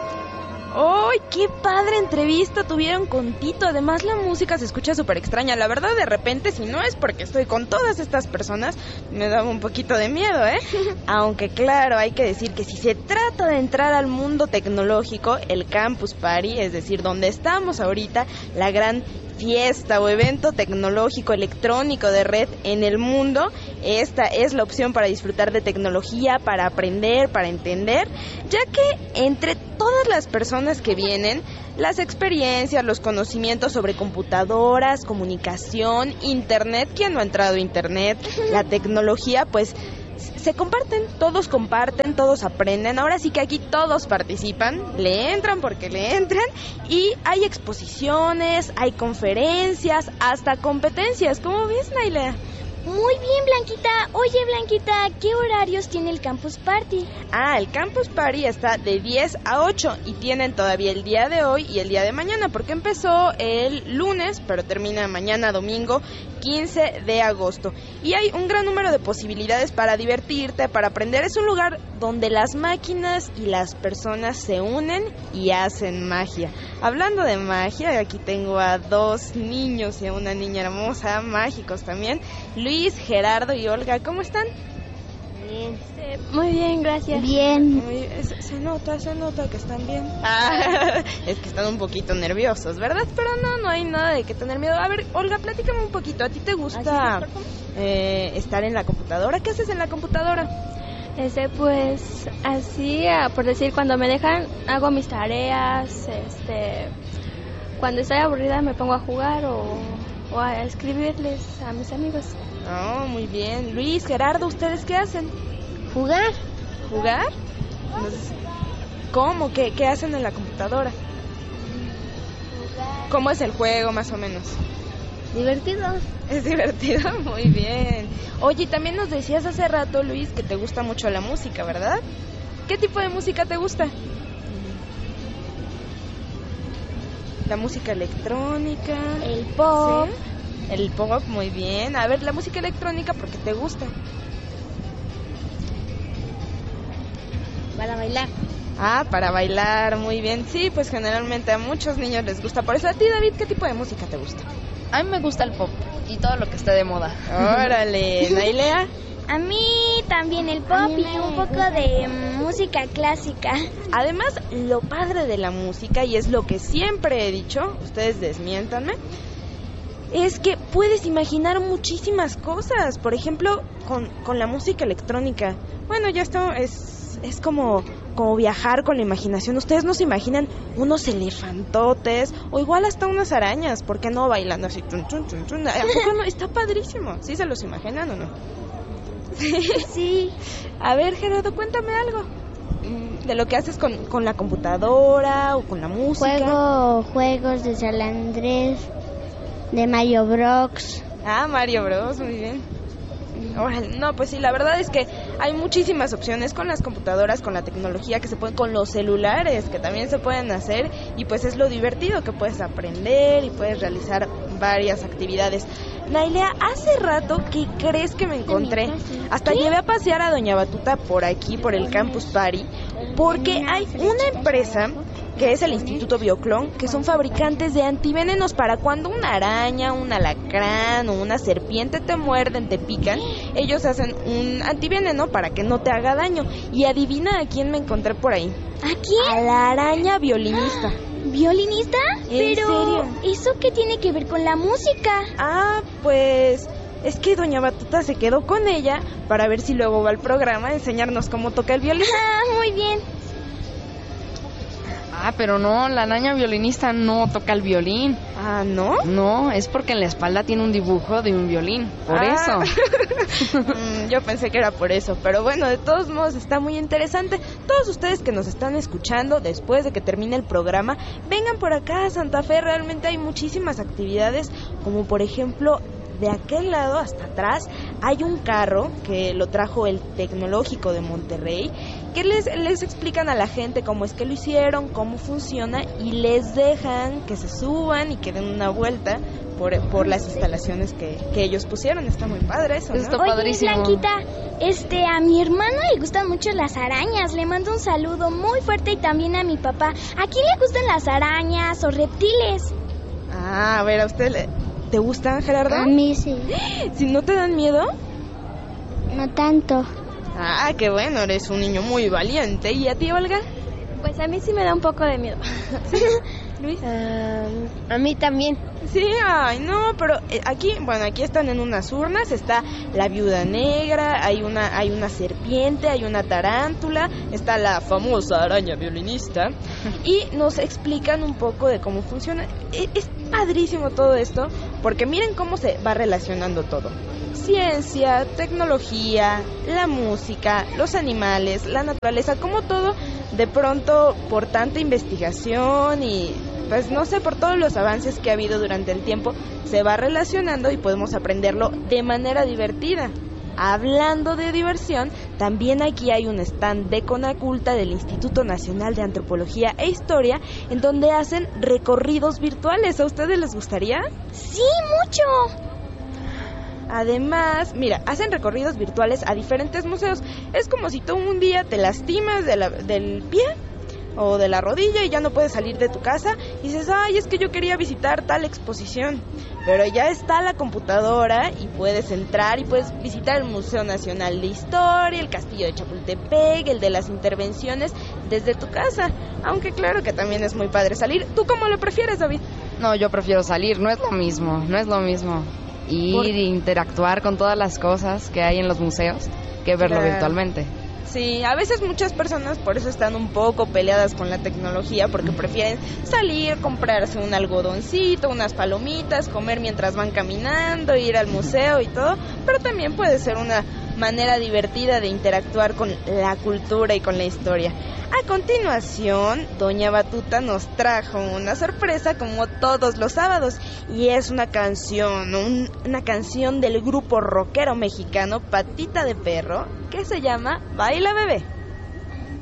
¡Ay, qué padre entrevista tuvieron con Tito! Además, la música se escucha súper extraña. La verdad, de repente, si no es porque estoy con todas estas personas, me daba un poquito de miedo, ¿eh? Aunque, claro, hay que decir que si se trata de entrar al mundo tecnológico, el Campus Party, es decir, donde estamos ahorita, la gran fiesta o evento tecnológico electrónico de red en el mundo, esta es la opción para disfrutar de tecnología, para aprender, para entender, ya que entre todas las personas que vienen, las experiencias, los conocimientos sobre computadoras, comunicación, internet, ¿quién no ha entrado a internet? La tecnología, pues se comparten, todos aprenden. Ahora sí que aquí todos participan, le entran porque le entran, y hay exposiciones, hay conferencias, hasta competencias. ¿Cómo ves, Nailea? Muy bien, Blanquita. Oye, Blanquita, ¿qué horarios tiene el Campus Party? El Campus Party está de 10 a 8 y tienen todavía el día de hoy y el día de mañana, porque empezó el lunes, pero termina mañana domingo 15 de agosto. Y hay un gran número de posibilidades para divertirte, para aprender. Es un lugar donde las máquinas y las personas se unen y hacen magia. Hablando de magia, aquí tengo a 2 niños y a una niña hermosa, mágicos también. Luis, Gerardo y Olga, ¿cómo están? Bien. Muy bien, gracias. Bien. Se nota que están bien. Es que están un poquito nerviosos, ¿verdad? Pero no hay nada de que tener miedo. A ver, Olga, platícame un poquito. ¿A ti te gusta estar en la computadora? ¿Qué haces en la computadora? Pues así, por decir, cuando me dejan, hago mis tareas, cuando estoy aburrida me pongo a jugar o a escribirles a mis amigos. Oh, muy bien. Luis, Gerardo, ¿ustedes qué hacen? ¿Jugar? ¿Jugar? ¿Cómo? ¿Qué hacen en la computadora? Jugar. ¿Cómo es el juego, más o menos? Divertido. ¿Es divertido? Muy bien. Oye, también nos decías hace rato, Luis, que te gusta mucho la música, ¿verdad? ¿Qué tipo de música te gusta? La música electrónica. El pop. ¿Sí? El pop, muy bien. A ver, la música electrónica, ¿por qué te gusta? Para bailar. Para bailar, muy bien. Sí, pues generalmente a muchos niños les gusta. Por eso, a ti, David, ¿qué tipo de música te gusta? A mí me gusta el pop y todo lo que esté de moda. Órale, ¿Nailea? A mí también el pop y un poco de música clásica. Además, lo padre de la música, y es lo que siempre he dicho, ustedes desmiéntanme, es que puedes imaginar muchísimas cosas. Por ejemplo, con la música electrónica. Bueno, ya esto es como viajar con la imaginación. Ustedes no se imaginan unos elefantotes o igual hasta unas arañas, ¿por qué no? Bailando así, chun, chun, chun, chun. ¿A poco no? Está padrísimo. ¿Sí se los imaginan o no? Sí. A ver, Gerardo, cuéntame algo de lo que haces con la computadora o con la música. Juego juegos de San Andrés, de Mario Bros. Mario Bros, muy bien. Órale, no, pues sí, la verdad es que hay muchísimas opciones con las computadoras, con la tecnología que se pueden, con los celulares que también se pueden hacer, y pues es lo divertido que puedes aprender y puedes realizar varias actividades. Nailea, hace rato, ¿qué crees que me encontré? Hasta llevé a pasear a Doña Batuta por aquí, por el Campus Party, porque hay una empresa que es el Instituto Bioclon, que son fabricantes de antivenenos para cuando una araña, un alacrán o una serpiente te muerden, te pican. Ellos hacen un antiveneno para que no te haga daño. Y adivina a quién me encontré por ahí. ¿A quién? A la araña violinista. ¿Violinista? ¿En serio? ¿Eso qué tiene que ver con la música? Pues es que Doña Batuta se quedó con ella para ver si luego va al programa a enseñarnos cómo toca el violín. Muy bien. Pero no, la araña violinista no toca el violín. ¿No? No, es porque en la espalda tiene un dibujo de un violín, por eso. Yo pensé que era por eso, pero bueno, de todos modos está muy interesante. Todos ustedes que nos están escuchando, después de que termine el programa, vengan por acá a Santa Fe. Realmente hay muchísimas actividades, como por ejemplo, de aquel lado hasta atrás hay un carro que lo trajo el Tecnológico de Monterrey, que les explican a la gente cómo es que lo hicieron, cómo funciona, y les dejan que se suban y que den una vuelta por las instalaciones que ellos pusieron. Está muy padre eso, ¿no? Está Oye, padrísimo. Blanquita, A mi hermano le gustan mucho las arañas. Le mando un saludo muy fuerte y también a mi papá. ¿A quién le gustan las arañas o reptiles? Ah, a ver, ¿a usted te gustan, Gerardo? A mí sí. ¿Si no te dan miedo? No tanto. Ah, qué bueno, eres un niño muy valiente. ¿Y a ti, Olga? Pues a mí sí me da un poco de miedo. Luis. A mí también. Sí, ay, no, pero aquí están en unas urnas, está la viuda negra, hay una serpiente, hay una tarántula, está la famosa araña violinista y nos explican un poco de cómo funciona. Es padrísimo todo esto, porque miren cómo se va relacionando todo. Ciencia, tecnología, la música, los animales, la naturaleza, como todo, de pronto, por tanta investigación y, pues no sé, por todos los avances que ha habido durante el tiempo, se va relacionando y podemos aprenderlo de manera divertida. Hablando de diversión, también aquí hay un stand de Conaculta del Instituto Nacional de Antropología e Historia, en donde hacen recorridos virtuales. ¿A ustedes les gustaría? Sí, mucho. Además, mira, hacen recorridos virtuales a diferentes museos. Es como si tú un día te lastimas del pie o de la rodilla y ya no puedes salir de tu casa y dices, ay, es que yo quería visitar tal exposición, pero ya está la computadora y puedes entrar y puedes visitar el Museo Nacional de Historia, el Castillo de Chapultepec, el de las intervenciones desde tu casa, aunque claro que también es muy padre salir. ¿Tú cómo lo prefieres, David? No, yo prefiero salir, no es lo mismo ir e interactuar con todas las cosas que hay en los museos que verlo virtualmente. Sí, a veces muchas personas por eso están un poco peleadas con la tecnología, porque prefieren salir, comprarse un algodoncito, unas palomitas, comer mientras van caminando, ir al museo y todo, pero también puede ser una manera divertida de interactuar con la cultura y con la historia. A continuación, Doña Batuta nos trajo una sorpresa como todos los sábados, y es una canción del grupo rockero mexicano Patita de Perro, que se llama Baila Bebé.